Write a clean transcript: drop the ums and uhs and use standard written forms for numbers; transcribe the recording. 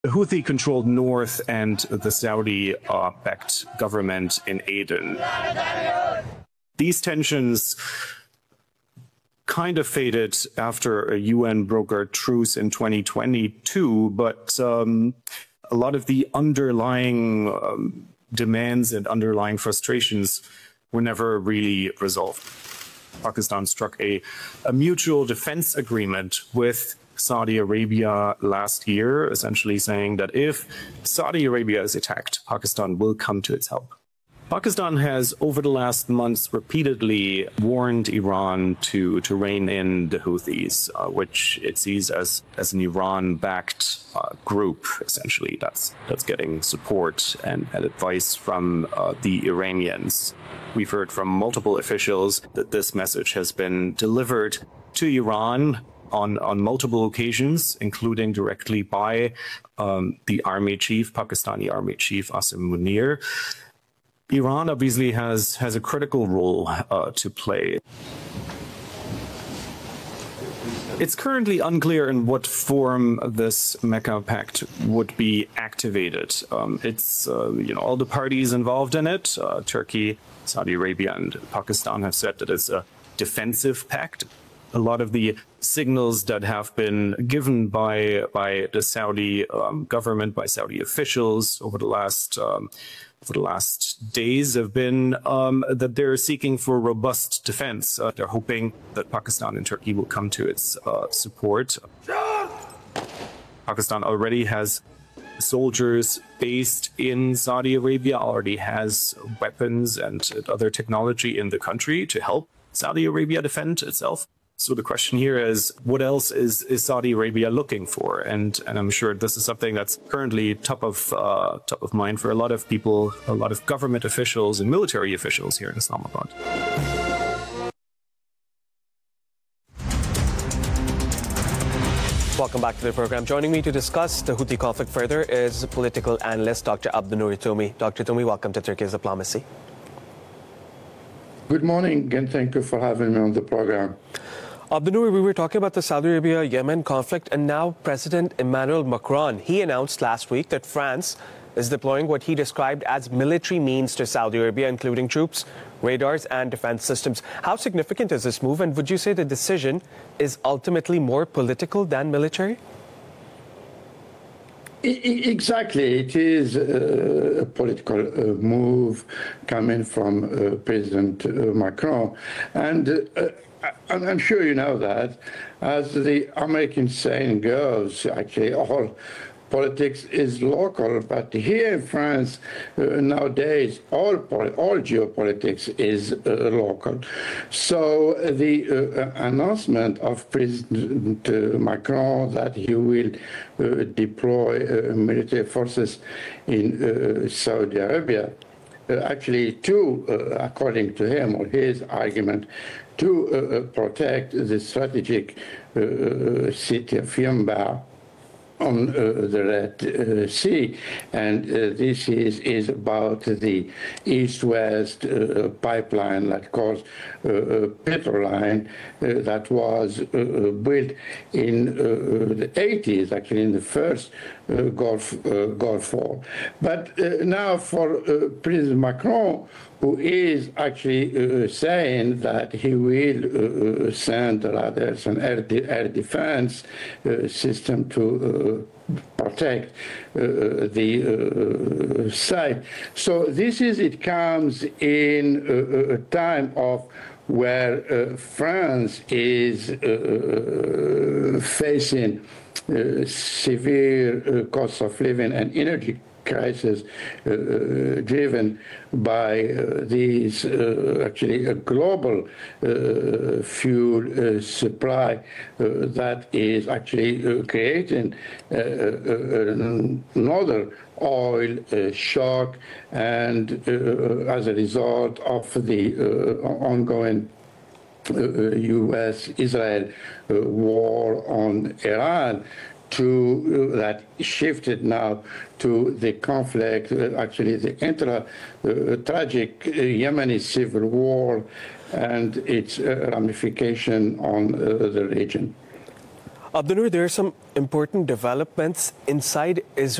the Houthi-controlled north and the Saudi-backed government in Aden. These tensions kind of faded after a UN-brokered truce in 2022, but a lot of the underlying demands and underlying frustrations were never really resolved. Pakistan struck a mutual defense agreement with Saudi Arabia last year, essentially saying that if Saudi Arabia is attacked, Pakistan will come to its help. Pakistan has, over the last months, repeatedly warned Iran to rein in the Houthis, which it sees as an Iran-backed group, essentially, that's getting support and advice from the Iranians. We've heard from multiple officials that this message has been delivered to Iran on multiple occasions, including directly by the army chief, Pakistani army chief Asim Munir. Iran obviously has a critical role to play. It's currently unclear in what form this Mecca Pact would be activated. It's all the parties involved in it, Turkey, Saudi Arabia, and Pakistan have said that it's a defensive pact. A lot of the signals that have been given by the Saudi government, by Saudi officials over the last days have been that they're seeking for robust defense. They're hoping that Pakistan and Turkey will come to its support. Pakistan already has soldiers based in Saudi Arabia, already has weapons and other technology in the country to help Saudi Arabia defend itself. So the question here is, what else is Saudi Arabia looking for? And I'm sure this is something that's currently top of mind for a lot of people, a lot of government officials and military officials here in Islamabad. Welcome back to the program. Joining me to discuss the Houthi conflict further is political analyst Dr. Abdinur Toumi. Dr. Toumi, welcome to Turkey's Diplomacy. Good morning, and thank you for having me on the program. Abdinur, we were talking about the Saudi Arabia-Yemen conflict, and now President Emmanuel Macron, he announced last week that France is deploying what he described as military means to Saudi Arabia, including troops, radars, and defense systems. How significant is this move, and would you say the decision is ultimately more political than military? Exactly. It is a political move coming from President Macron. And I'm sure you know that. As the American saying goes, actually, all politics is local, but here in France, nowadays, all geopolitics is local. So the announcement of President Macron that he will deploy military forces in Saudi Arabia, actually according to him or his argument, to protect the strategic city of Yanbu on the Red Sea, and this is about the east-west pipeline that calls Petro Line that was built in the 80s, actually in the first Gulf War. But now for President Macron, who is actually saying that he will send rather an air defense system to protect the site. So it comes in a time of where France is facing severe cost of living and energy crisis driven by these actually a global fuel supply that is actually creating another oil shock, and as a result of the ongoing U.S.-Israel war on Iran, that shifted now to the conflict, actually the tragic Yemeni civil war and its ramification on the region. Abdunur, there are some important developments inside Israel.